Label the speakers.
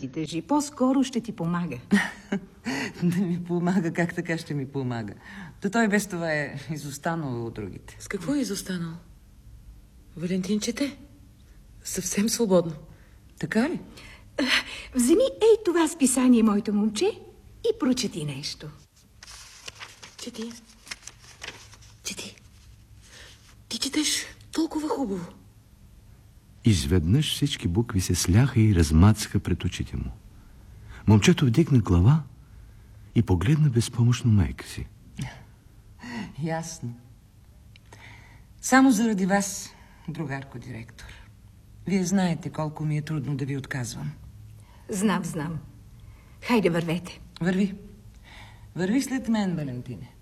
Speaker 1: ти тежи. По-скоро ще ти помага.
Speaker 2: Да ми помага? Как така ще ми помага? То той без това е изостанал от другите.
Speaker 3: С какво е изостанал? Валентин чете. Съвсем свободно.
Speaker 2: Така ли?
Speaker 1: Вземи ей това списание, моето момче, и прочети нещо.
Speaker 3: Чети. Чети. Ти четеш толкова хубаво.
Speaker 4: Изведнъж всички букви се сляха и размацаха пред очите му. Момчето вдигна глава и погледна безпомощно майка си.
Speaker 2: Ясно. Само заради вас, другарко директор. Вие знаете колко ми е трудно да ви отказвам.
Speaker 1: Знам. Хайде, вървете.
Speaker 2: Върви. Върви след мен, Валентине.